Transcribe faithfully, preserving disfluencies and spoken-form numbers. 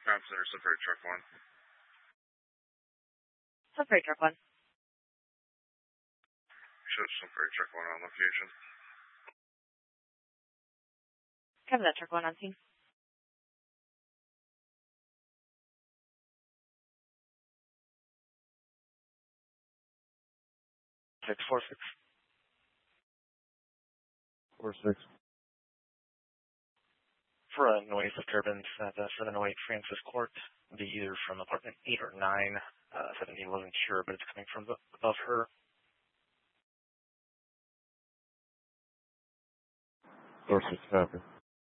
Center, separate truck one. Separate truck one. Show separate truck one on location. Cover that truck one on scene. Six four six. Four six. For a noise disturbance at uh, seven oh eight Francis Court, it'll be either from apartment eight or nine. Uh, seventeen wasn't sure, but it's coming from the, above her. Four six copy.